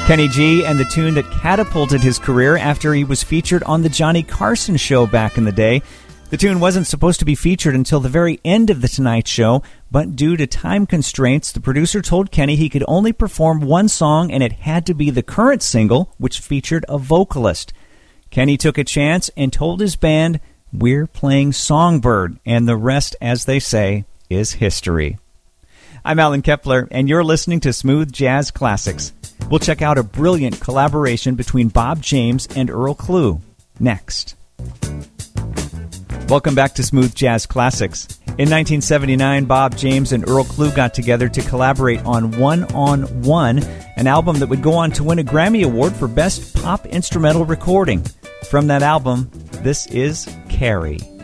Kenny G and the tune that catapulted his career after he was featured on The Johnny Carson Show back in the day. The tune wasn't supposed to be featured until the very end of The Tonight Show, but due to time constraints, the producer told Kenny he could only perform one song, and it had to be the current single, which featured a vocalist. Kenny took a chance and told his band, "We're playing Songbird," and the rest, as they say, is history. I'm Alan Kepler, and you're listening to Smooth Jazz Classics. We'll check out a brilliant collaboration between Bob James and Earl Klugh next. Welcome back to Smooth Jazz Classics. In 1979, Bob James and Earl Klugh got together to collaborate on One on One, an album that would go on to win a Grammy Award for Best Pop Instrumental Recording. From that album, this is Carrie.